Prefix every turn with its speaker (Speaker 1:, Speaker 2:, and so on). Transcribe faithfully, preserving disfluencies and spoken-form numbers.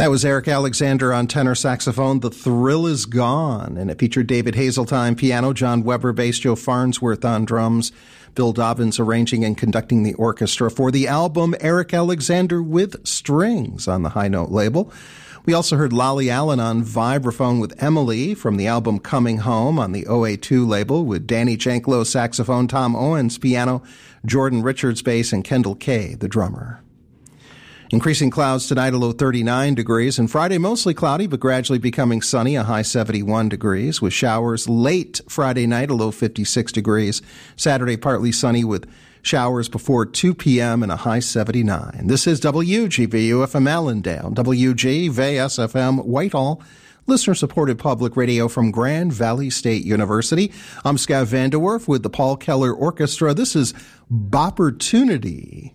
Speaker 1: That was Eric Alexander on tenor saxophone. The Thrill Is Gone. And it featured David Hazeltine piano, John Weber bass, Joe Farnsworth on drums, Bill Dobbins arranging and conducting the orchestra for the album Eric Alexander with Strings on the High Note label. We also heard Lolly Allen on vibraphone with Emily from the album Coming Home on the O A two label with Danny Janklow saxophone, Tom Owens piano, Jordan Richards bass, and Kendall Kay, the drummer. Increasing clouds tonight, a low thirty-nine degrees, and Friday mostly cloudy but gradually becoming sunny, a high seventy-one degrees, with showers late Friday night, a low fifty-six degrees. Saturday partly sunny with showers before two p.m. and a high seventy-nine. This is W G V U F M Allendale, W G V S F M Whitehall, listener-supported public radio from Grand Valley State University. I'm Scott Vanderwerf with the Paul Keller Orchestra. This is Bopportunity.